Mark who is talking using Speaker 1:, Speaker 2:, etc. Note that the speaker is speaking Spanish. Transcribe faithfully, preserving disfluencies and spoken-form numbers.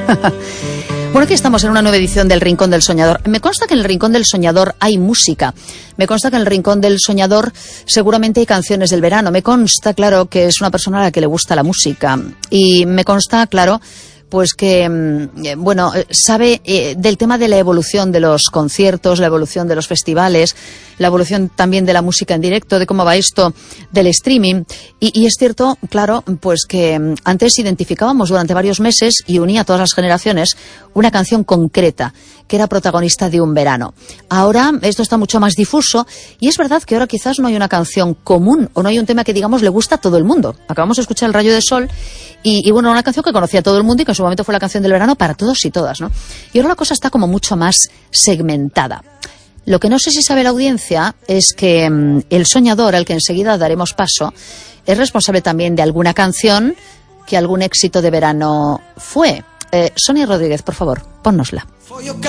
Speaker 1: Bueno, aquí estamos en una nueva edición del Rincón del Soñador. Me consta que en el Rincón del Soñador hay música. Me consta que en el Rincón del Soñador seguramente hay canciones del verano. Me consta, claro, que es una persona a la que le gusta la música. Y me consta, claro, pues que, bueno, sabe eh, del tema de la evolución de los conciertos, la evolución de los festivales, la evolución también de la música en directo, de cómo va esto del streaming. Y, y es cierto, claro, pues que antes identificábamos durante varios meses y unía a todas las generaciones una canción concreta que era protagonista de un verano. Ahora esto está mucho más difuso y es verdad que ahora quizás no hay una canción común o no hay un tema que, digamos, le gusta a todo el mundo. Acabamos de escuchar El Rayo de Sol y, y bueno, una canción que conocía todo el mundo y que en su momento fue la canción del verano para todos y todas, ¿no? Y ahora la cosa está como mucho más segmentada. Lo que no sé si sabe la audiencia es que mmm, el soñador, al que enseguida daremos paso, es responsable también de alguna canción que algún éxito de verano fue. Eh, Sonia Rodríguez, por favor, pónnosla.
Speaker 2: For your